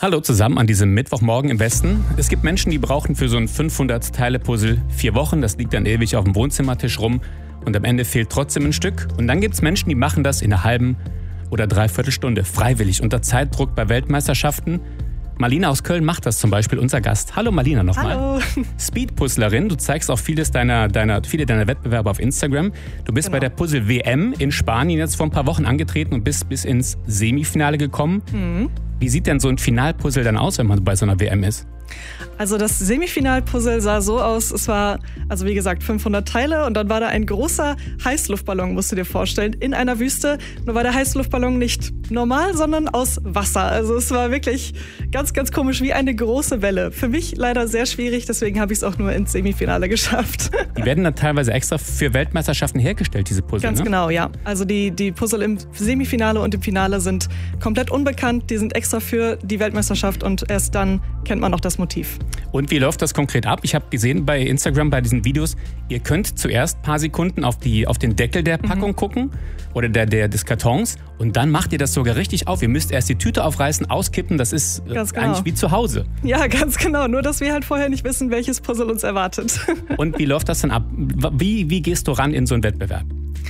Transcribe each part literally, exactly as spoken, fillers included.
Hallo zusammen an diesem Mittwochmorgen im Westen. Es gibt Menschen, die brauchen für so ein fünfhundert-Teile-Puzzle vier Wochen. Das liegt dann ewig auf dem Wohnzimmertisch rum und am Ende fehlt trotzdem ein Stück. Und dann gibt es Menschen, die machen das in einer halben oder dreiviertel Stunde, freiwillig, unter Zeitdruck bei Weltmeisterschaften. Marlina aus Köln macht das zum Beispiel, unser Gast. Hallo Marlina nochmal. Hallo. Speedpuzzlerin, du zeigst auch vieles deiner, deiner, viele deiner Wettbewerbe auf Instagram. Du bist Genau. bei der Puzzle-W M in Spanien jetzt vor ein paar Wochen angetreten und bist bis ins Semifinale gekommen. Mhm. Wie sieht denn so ein Finalpuzzle dann aus, wenn man bei so einer W M ist? Also das Semifinalpuzzle sah so aus, es war, also wie gesagt, fünfhundert Teile und dann war da ein großer Heißluftballon, musst du dir vorstellen, in einer Wüste. Nur war der Heißluftballon nicht normal, sondern aus Wasser. Also es war wirklich ganz, ganz komisch, wie eine große Welle. Für mich leider sehr schwierig, deswegen habe ich es auch nur ins Semifinale geschafft. Die werden dann teilweise extra für Weltmeisterschaften hergestellt, diese Puzzle, Ganz ne? genau, ja. Also die, die Puzzle im Semifinale und im Finale sind komplett unbekannt. Die sind extra für die Weltmeisterschaft und erst dann kennt man noch das Motiv. Und wie läuft das konkret ab? Ich habe gesehen bei Instagram, bei diesen Videos, ihr könnt zuerst ein paar Sekunden auf, die, auf den Deckel der Packung mhm. gucken oder der, der, des Kartons und dann macht ihr das sogar richtig auf. Ihr müsst erst die Tüte aufreißen, auskippen, das ist Ganz genau. eigentlich wie zu Hause. Ja, ganz genau. Nur, dass wir halt vorher nicht wissen, welches Puzzle uns erwartet. Und wie läuft das dann ab? Wie, wie gehst du ran in so einen Wettbewerb?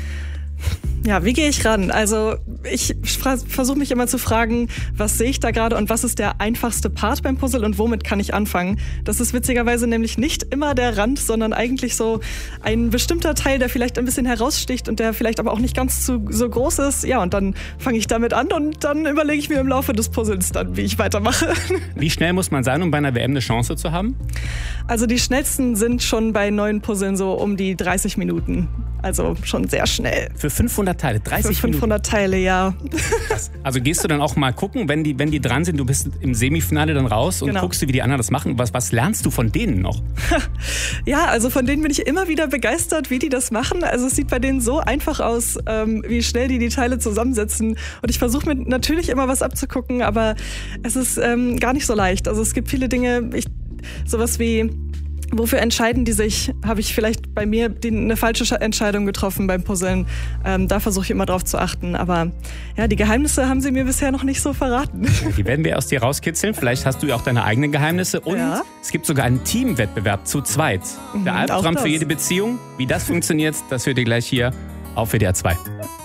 Ja, wie gehe ich ran? Also ich versuche mich immer zu fragen, was sehe ich da gerade und was ist der einfachste Part beim Puzzle und womit kann ich anfangen? Das ist witzigerweise nämlich nicht immer der Rand, sondern eigentlich so ein bestimmter Teil, der vielleicht ein bisschen heraussticht und der vielleicht aber auch nicht ganz zu, so groß ist. Ja, und dann fange ich damit an und dann überlege ich mir im Laufe des Puzzles dann, wie ich weitermache. Wie schnell muss man sein, um bei einer W M eine Chance zu haben? Also die schnellsten sind schon bei neuen Puzzeln so um die dreißig Minuten. Also schon sehr schnell. Für fünfhundert Teile, dreißig Für fünfhundert Minuten. Teile, ja. Krass. Also gehst du dann auch mal gucken, wenn die, wenn die dran sind, du bist im Semifinale dann raus und Genau. guckst du, wie die anderen das machen. Was, was lernst du von denen noch? Ja, also von denen bin ich immer wieder begeistert, wie die das machen. Also es sieht bei denen so einfach aus, ähm, wie schnell die die Teile zusammensetzen. Und ich versuche mir natürlich immer was abzugucken, aber es ist ähm, gar nicht so leicht. Also es gibt viele Dinge, ich, sowas wie... Wofür entscheiden die sich? Habe ich vielleicht bei mir die, eine falsche Entscheidung getroffen beim Puzzeln? Ähm, da versuche ich immer drauf zu achten. Aber ja, die Geheimnisse haben sie mir bisher noch nicht so verraten. Die werden wir aus dir rauskitzeln. Vielleicht hast du ja auch deine eigenen Geheimnisse. Und Ja. es gibt sogar einen Teamwettbewerb zu zweit. Der Mhm, Albtraum auch für das. jede Beziehung. Wie das funktioniert, das hört ihr gleich hier auf W D R zwei.